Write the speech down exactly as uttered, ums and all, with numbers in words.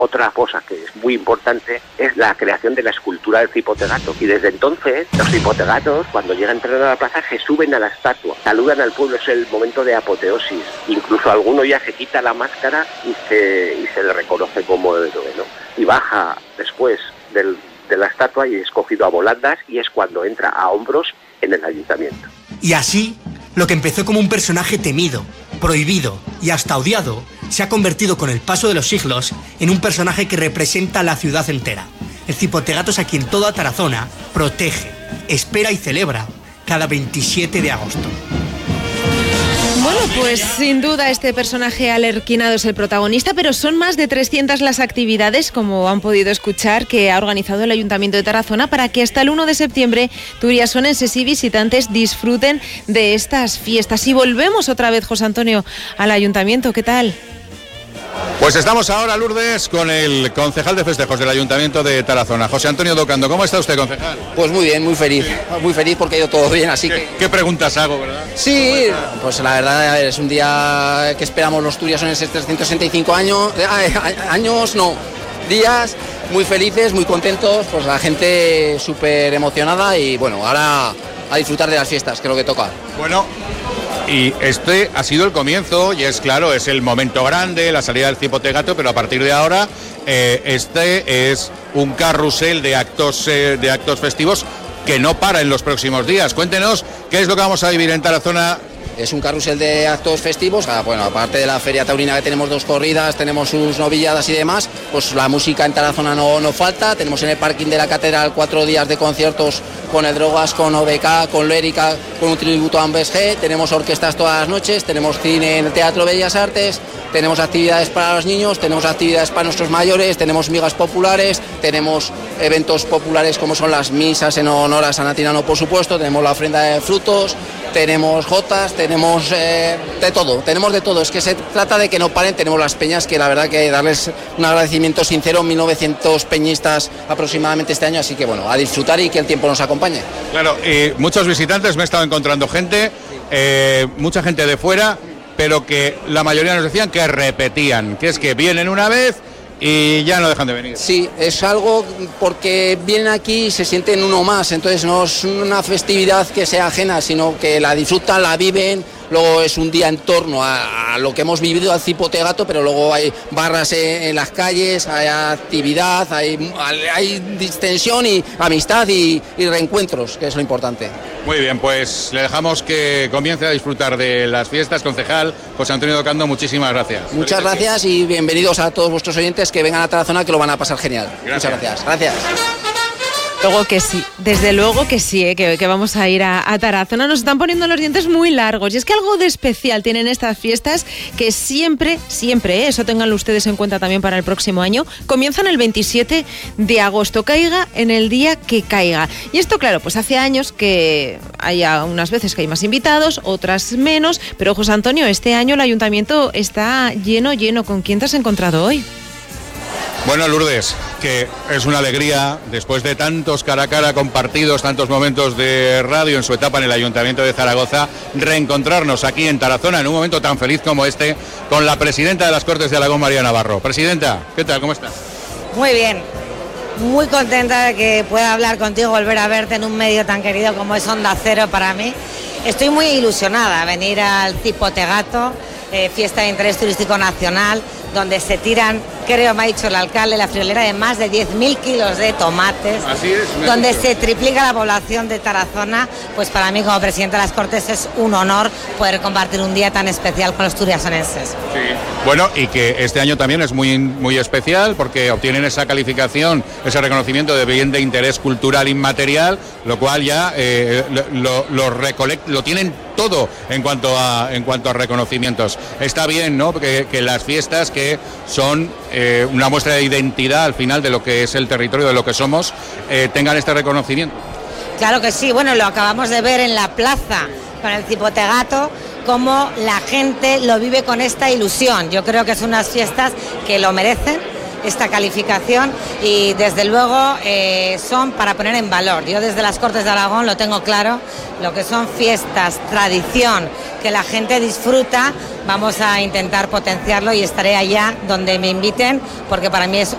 Otra cosa que es muy importante es la creación de la escultura del cipotegato. Y desde entonces, los cipotegatos, cuando llegan a entrar a la plaza, se suben a la estatua, saludan al pueblo, es el momento de apoteosis. Incluso alguno ya se quita la máscara y se, y se le reconoce como héroe, ¿no? Y baja después del, de la estatua y es cogido a volandas y es cuando entra a hombros en el ayuntamiento. Y así, lo que empezó como un personaje temido, prohibido y hasta odiado, se ha convertido con el paso de los siglos en un personaje que representa a la ciudad entera. El cipotegato es a quien toda Tarazona protege, espera y celebra cada veintisiete de agosto. Bueno, pues sin duda este personaje alerquinado es el protagonista, pero son más de trescientas las actividades, como han podido escuchar, que ha organizado el Ayuntamiento de Tarazona para que hasta el uno de septiembre turiasonenses y visitantes disfruten de estas fiestas. Y volvemos otra vez, José Antonio, al Ayuntamiento. ¿Qué tal? Pues estamos ahora, Lourdes, con el concejal de festejos del Ayuntamiento de Tarazona, José Antonio Docando. ¿Cómo está usted, concejal? Pues muy bien, muy feliz, muy feliz porque ha ido todo bien, así ¿Qué, que... ¿Qué preguntas hago, verdad? Sí, pues la verdad, a ver, es un día que esperamos los turiasonenses trescientos sesenta y cinco años, eh, años, no, días, muy felices, muy contentos, pues la gente súper emocionada y bueno, ahora a disfrutar de las fiestas, que es lo que toca. Bueno... Y este ha sido el comienzo, y es claro, es el momento grande, la salida del cipotegato, pero a partir de ahora eh, este es un carrusel de actos, eh, de actos festivos que no para en los próximos días. Cuéntenos qué es lo que vamos a vivir en Tarazona. Es un carrusel de actos festivos, bueno, aparte de la feria taurina que tenemos dos corridas, tenemos sus novilladas y demás, pues la música en Tarazona no, no falta, tenemos en el parking de la catedral cuatro días de conciertos con el Drogas, con O B K, con Lérica, con un tributo a Ambes G, tenemos orquestas todas las noches, tenemos cine en el Teatro Bellas Artes, tenemos actividades para los niños, tenemos actividades para nuestros mayores, tenemos migas populares, tenemos eventos populares como son las misas en honor a San Atinano, por supuesto, tenemos la ofrenda de frutos, tenemos jotas, tenemos eh, de todo, tenemos de todo, es que se trata de que no paren, tenemos las peñas, que la verdad que darles un agradecimiento sincero, mil novecientos peñistas aproximadamente este año, así que bueno, a disfrutar y que el tiempo nos acompañe. Claro, y muchos visitantes, me he estado encontrando gente, eh, mucha gente de fuera, pero que la mayoría nos decían que repetían, que es que vienen una vez y ya no dejan de venir. Sí, es algo porque vienen aquí y se sienten uno más, entonces no es una festividad que sea ajena, sino que la disfrutan, la viven, luego es un día en torno a, a lo que hemos vivido al cipotegato, pero luego hay barras en, en las calles, hay actividad, hay, hay distensión y amistad y, y reencuentros, que es lo importante. Muy bien, pues le dejamos que comience a disfrutar de las fiestas, concejal José Antonio Docando, muchísimas gracias. Muchas gracias y bienvenidos a todos vuestros oyentes que vengan a Tarazona, que lo van a pasar genial. Gracias. Muchas gracias. Gracias. Luego que sí, desde luego que sí, ¿eh? que, que vamos a ir a, a Tarazona. Nos están poniendo los dientes muy largos y es que algo de especial tienen estas fiestas que siempre, siempre, ¿eh? eso tenganlo ustedes en cuenta también para el próximo año, comienzan el veintisiete de agosto, caiga en el día que caiga. Y esto, claro, pues hace años que hay unas veces que hay más invitados, otras menos, pero José Antonio, este año el ayuntamiento está lleno, lleno. ¿Con quién te has encontrado hoy? Bueno, Lourdes, que es una alegría, después de tantos cara a cara compartidos, tantos momentos de radio en su etapa en el Ayuntamiento de Zaragoza, reencontrarnos aquí en Tarazona en un momento tan feliz como este, con la presidenta de las Cortes de Aragón, María Navarro. Presidenta, ¿qué tal? ¿Cómo estás? Muy bien, muy contenta de que pueda hablar contigo, volver a verte en un medio tan querido como es Onda Cero para mí. Estoy muy ilusionada a venir al Cipotegato, eh, fiesta de interés turístico nacional, donde se tiran, creo me ha dicho el alcalde, la friolera de más de diez mil kilos de tomates. Así es, donde se triplica la población de Tarazona. Pues para mí como presidenta de las Cortes es un honor poder compartir un día tan especial con los turiasonenses. Sí. Bueno, y que este año también es muy, muy especial porque obtienen esa calificación, ese reconocimiento de bien de interés cultural inmaterial, lo cual ya eh, lo, lo, recolect, lo tienen todo en cuanto a en cuanto a reconocimientos. Está bien, ¿no? Que, que las fiestas que son eh, una muestra de identidad al final de lo que es el territorio, de lo que somos, eh, tengan este reconocimiento. Claro que sí, bueno, lo acabamos de ver en la plaza con el Cipotegato, cómo la gente lo vive con esta ilusión. Yo creo que son unas fiestas que lo merecen, esta calificación, y desde luego eh, son para poner en valor. Yo desde las Cortes de Aragón lo tengo claro, lo que son fiestas, tradición, que la gente disfruta, vamos a intentar potenciarlo y estaré allá donde me inviten, porque para mí es